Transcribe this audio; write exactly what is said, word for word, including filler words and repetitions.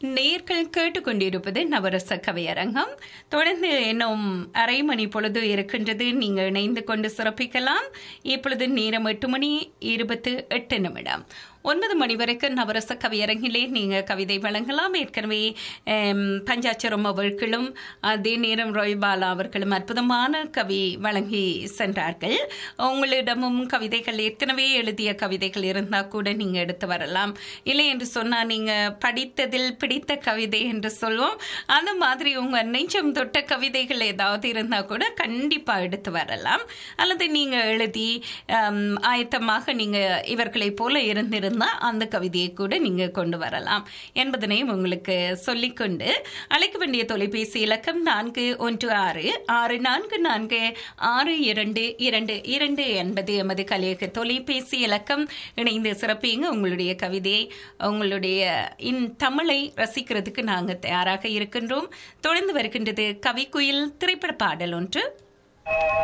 நேர்கள் கேட்டுக்கொண்டிருப்பது நவரச கவியரங்கம். தொடர்ந்து இன்னும் அரை மணி பொழுது இருக்கின்றது. நீங்கள் இணைந்து கொண்டு சிறப்பிக்கலாம். இப்பொழுது நேரம் எட்டு மணி இருபத்து எட்டு நிமிடம். ஒன்பது மணி வரைக்கும் நவரச கவியரங்கிலே நீங்கள் கவிதை வழங்கலாம். ஏற்கனவே பஞ்சாட்சரம் அவர்களும் அதே நேரம் ரோய்பாலா அவர்களும் அற்புதமான கவி வழங்கி சென்றார்கள். உங்களிடமும் கவிதைகள் ஏற்கனவே எழுதிய கவிதைகள் இருந்தால் கூட நீங்கள் எடுத்து வரலாம். இல்லை என்று சொன்னால் நீங்கள் படித்ததில் பிடித்த கவிதை என்று சொல்வோம். அந்த மாதிரி உங்கள் நெஞ்சம் தொட்ட கவிதைகள் ஏதாவது இருந்தால் கூட கண்டிப்பாக எடுத்து வரலாம். அல்லது நீங்கள் எழுதி ஆயத்தமாக நீங்கள் இவர்களை போல இருந்திருந்தால் அந்த கவிதையை கூட நீங்க கொண்டு வரலாம் என்பதனையும் உங்களுக்கு சொல்லிக்கொண்டு அழைக்க வேண்டிய தொலைபேசி இலக்கம் நான்கு ஒன்று ஆறு ஆறு நான்கு நான்கு ஆறு இரண்டு இரண்டு இரண்டு என்பது எமது கலையக தொலைபேசி இலக்கம். இணைந்து சிறப்பிங்க உங்களுடைய கவிதையை, உங்களுடைய இன் தமிழை ரசிக்கிறதுக்கு நாங்கள் தயாராக இருக்கின்றோம். தொடர்ந்து வருகின்றது கவிக்குயில் திரைப்பட பாடல் ஒன்று.